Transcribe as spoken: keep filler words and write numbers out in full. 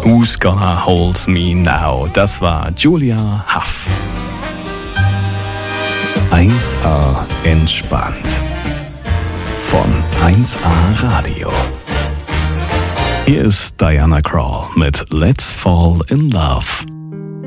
Who's Gonna Hold Me Now? Das war Julia Huff. eins A entspannt. Von eins A Radio. Hier ist Diana Krall mit Let's Fall in Love.